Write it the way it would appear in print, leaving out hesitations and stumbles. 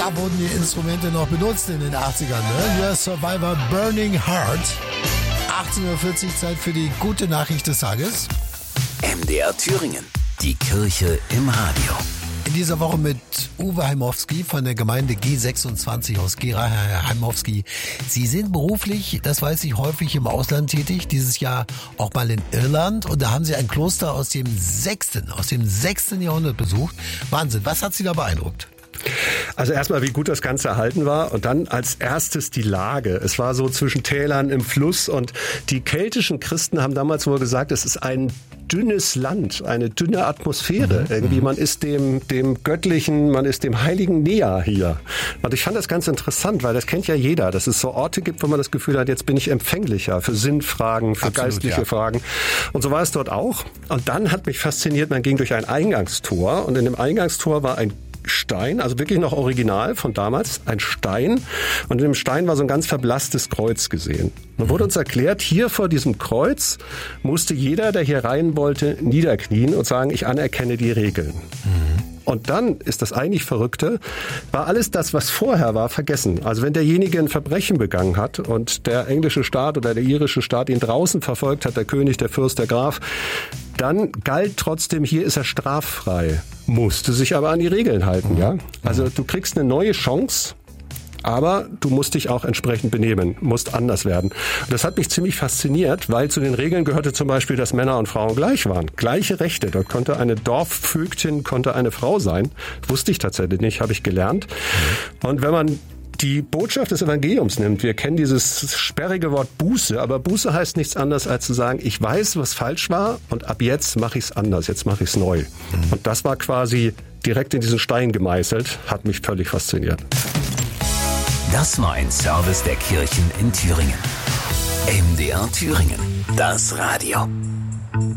da wurden die Instrumente noch benutzt in den 80ern. Ne? US Survivor Burning Heart. 18.40 Uhr, Zeit für die gute Nachricht des Tages. MDR Thüringen, die Kirche im Radio. In dieser Woche mit Uwe Heimowski von der Gemeinde G26 aus Gera. Herr Heimowski, Sie sind beruflich, das weiß ich, häufig im Ausland tätig, dieses Jahr auch mal in Irland. Und da haben Sie ein Kloster aus dem 6. Jahrhundert besucht. Wahnsinn, was hat Sie da beeindruckt? Also erstmal, wie gut das Ganze erhalten war und dann als erstes die Lage. Es war so zwischen Tälern im Fluss und die keltischen Christen haben damals wohl gesagt, es ist ein dünnes Land, eine dünne Atmosphäre. Irgendwie, man ist dem Göttlichen, man ist dem Heiligen näher hier. Und ich fand das ganz interessant, weil das kennt ja jeder, dass es so Orte gibt, wo man das Gefühl hat, jetzt bin ich empfänglicher für Sinnfragen, für Absolut, geistliche Fragen. Und so war es dort auch. Und dann hat mich fasziniert, man ging durch ein Eingangstor und in dem Eingangstor war ein Stein, also wirklich noch original von damals, ein Stein. Und in dem Stein war so ein ganz verblasstes Kreuz gesehen. Und wurde uns erklärt, hier vor diesem Kreuz musste jeder, der hier rein wollte, niederknien und sagen, ich anerkenne die Regeln. Und dann ist das eigentlich Verrückte, war alles das, was vorher war, vergessen. Also wenn derjenige ein Verbrechen begangen hat und der englische Staat oder der irische Staat ihn draußen verfolgt hat, der König, der Fürst, der Graf, dann galt trotzdem, hier ist er straffrei, musste sich aber an die Regeln halten. Ja? Also du kriegst eine neue Chance, aber du musst dich auch entsprechend benehmen, musst anders werden. Und das hat mich ziemlich fasziniert, weil zu den Regeln gehörte zum Beispiel, dass Männer und Frauen gleich waren. Gleiche Rechte. Dort konnte eine Dorfvögtin, konnte eine Frau sein. Wusste ich tatsächlich nicht, habe ich gelernt. Und wenn man die Botschaft des Evangeliums nimmt, wir kennen dieses sperrige Wort Buße, aber Buße heißt nichts anderes, als zu sagen, ich weiß, was falsch war und ab jetzt mache ich es anders, jetzt mache ich es neu. Und das war quasi direkt in diesen Stein gemeißelt, hat mich völlig fasziniert. Das war ein Service der Kirchen in Thüringen. MDR Thüringen, das Radio.